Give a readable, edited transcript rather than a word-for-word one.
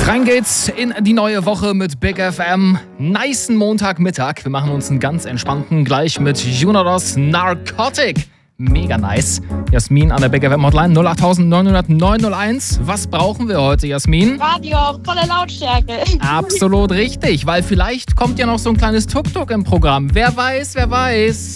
Rein geht's in die neue Woche mit Big FM. Nicen Montagmittag. Wir machen uns einen ganz entspannten gleich mit Junodos Narcotic. Mega nice. Jasmin an der Big FM Hotline 08000 900 901. Was brauchen wir heute, Jasmin? Radio auf volle Lautstärke. Absolut richtig, weil vielleicht kommt ja noch so ein kleines Tuk-Tuk im Programm. Wer weiß, wer weiß.